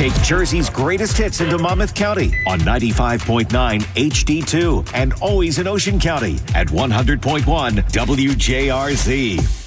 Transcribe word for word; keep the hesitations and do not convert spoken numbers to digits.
Take Jersey's greatest hits into Monmouth County on ninety-five point nine H D two and always in Ocean County at one hundred point one W J R Z.